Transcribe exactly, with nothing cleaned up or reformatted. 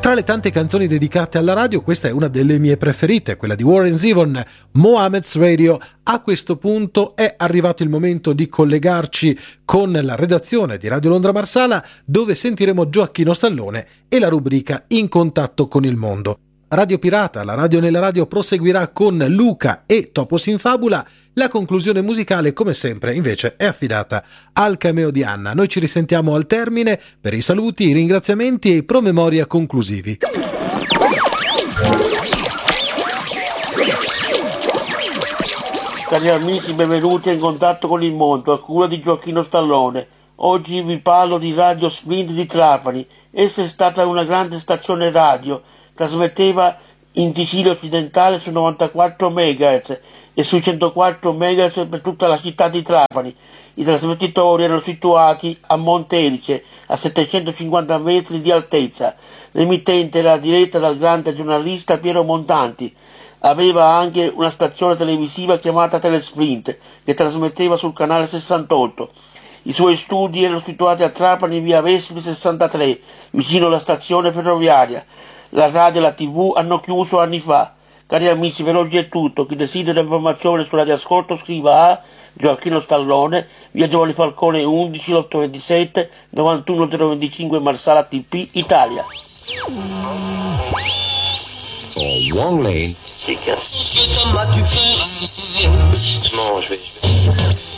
Tra le tante canzoni dedicate alla radio, questa è una delle mie preferite, quella di Warren Zevon, Mohammed's Radio. A questo punto è arrivato il momento di collegarci con la redazione di Radio Londra Marsala, dove sentiremo Gioacchino Stallone e la rubrica In contatto con il mondo. Radio Pirata, la radio nella radio, proseguirà con Luca e Topos in Fabula. La conclusione musicale, come sempre, invece è affidata al cameo di Anna. Noi ci risentiamo al termine per i saluti, i ringraziamenti e i promemoria conclusivi. Cari amici, benvenuti in contatto con il mondo, a cura di Gioacchino Stallone. Oggi vi parlo di Radio Sprint di Trapani. Essa è stata una grande stazione radio. Trasmetteva in Sicilia occidentale su novantaquattro megahertz e su centoquattro megahertz per tutta la città di Trapani. I trasmettitori erano situati a Monte Erice, a settecentocinquanta metri di altezza. L'emittente era diretta dal grande giornalista Piero Montanti. Aveva anche una stazione televisiva chiamata Telesprint, che trasmetteva sul canale sessantotto. I suoi studi erano situati a Trapani, via Vespi sessantatré, vicino alla stazione ferroviaria. La radio e la tivù hanno chiuso anni fa. Cari amici, per oggi è tutto. Chi desidera informazioni su radioascolto scriva a Gioacchino Stallone, via Giovanni Falcone undici, ottocentoventisette, novantuno zero venticinque, Marsala T P, Italia. Oh, Wong Lane. Comment tu fais? Non, je vais...